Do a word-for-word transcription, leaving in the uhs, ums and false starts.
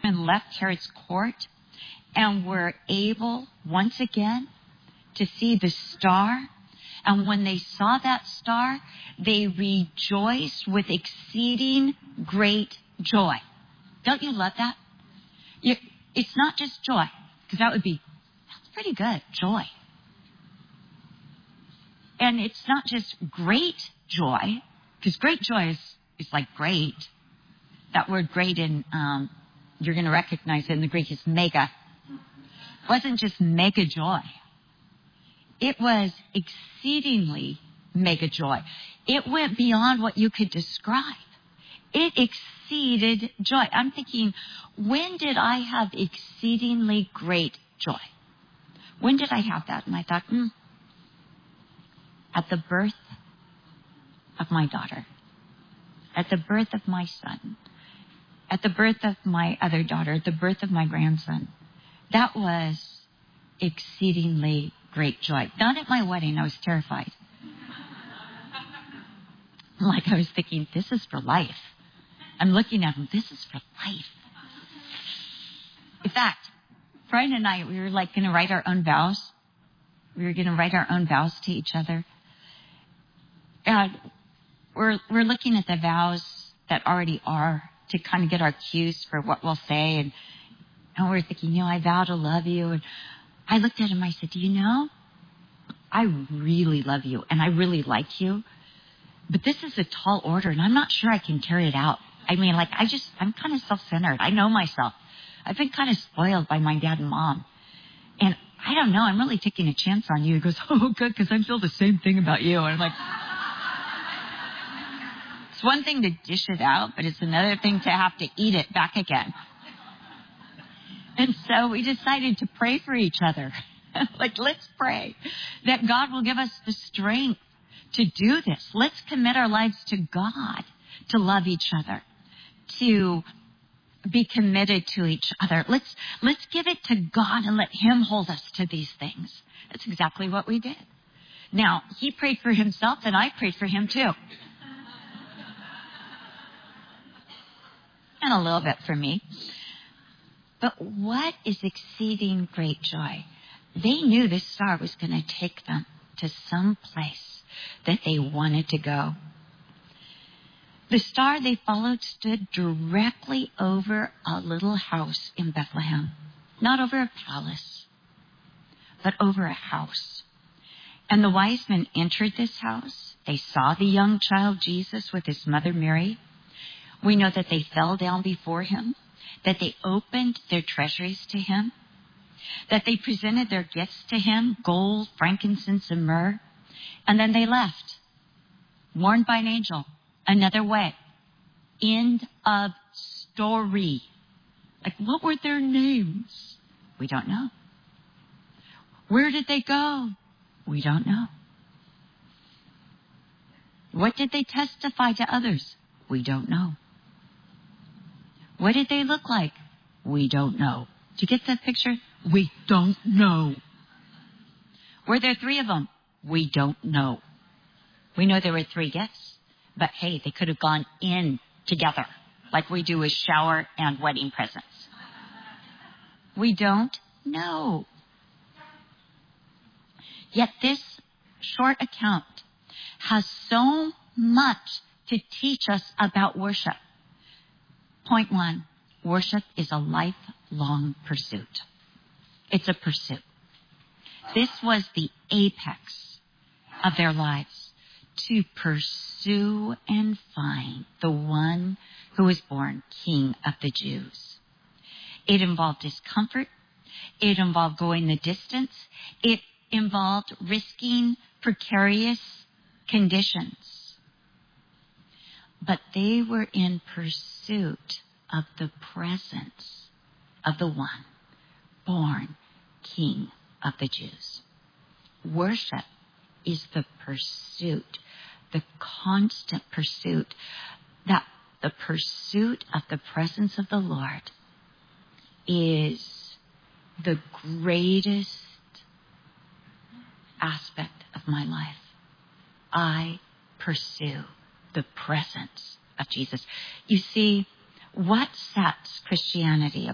and left Herod's court and were able once again to see the star. And when they saw that star, they rejoiced with exceeding great joy. Don't you love that? You, it's not just joy, because that would be, that's pretty good, joy. And it's not just great joy, because great joy is, is like great. That word great in, um, you're going to recognize it in the Greek, is mega. It wasn't just mega joy. It was exceedingly mega joy. It went beyond what you could describe. It exceeded joy. I'm thinking, when did I have exceedingly great joy? When did I have that? And I thought, hmm, at the birth of my daughter, at the birth of my son, at the birth of my other daughter, at the birth of my grandson. That was exceedingly great joy. Not at my wedding. I was terrified. Like I was thinking, this is for life. I'm looking at him. This is for life. In fact, Brian and I, we were like going to write our own vows. We were going to write our own vows to each other. And we're, we're looking at the vows that already are to kind of get our cues for what we'll say. And, and we're thinking, you know, I vow to love you. And I looked at him. I said, do you know, I really love you and I really like you. But this is a tall order and I'm not sure I can carry it out. I mean, like, I just, I'm kind of self-centered. I know myself. I've been kind of spoiled by my dad and mom. And I don't know, I'm really taking a chance on you. He goes, oh, good, because I feel the same thing about you. And I'm like, it's one thing to dish it out, but it's another thing to have to eat it back again. And so we decided to pray for each other. Like, let's pray that God will give us the strength to do this. Let's commit our lives to God, to love each other, to be committed to each other. Let's, let's give it to God and let Him hold us to these things. That's exactly what we did. Now, he prayed for himself and I prayed for him too. And a little bit for me. But what is exceeding great joy? They knew this star was going to take them to some place that they wanted to go. The star they followed stood directly over a little house in Bethlehem. Not over a palace, but over a house. And the wise men entered this house. They saw the young child Jesus with his mother Mary. We know that they fell down before him, that they opened their treasuries to him, that they presented their gifts to him, gold, frankincense, and myrrh. And then they left, warned by an angel, another way. End of story. Like, what were their names? We don't know. Where did they go? We don't know. What did they testify to others? We don't know. What did they look like? We don't know. Did you get that picture? We don't know. Were there three of them? We don't know. We know there were three gifts, but hey, they could have gone in together like we do with shower and wedding presents. We don't know. Yet this short account has so much to teach us about worship. Point one, worship is a lifelong pursuit. It's a pursuit. This was the apex of their lives, to pursue and find the one who was born King of the Jews. It involved discomfort. It involved going the distance. It involved risking precarious conditions. But they were in pursuit of the presence of the one born King of the Jews. Worship is the pursuit, the constant pursuit, that the pursuit of the presence of the Lord is the greatest aspect of my life. I pursue the presence of Jesus. You see, what sets Christianity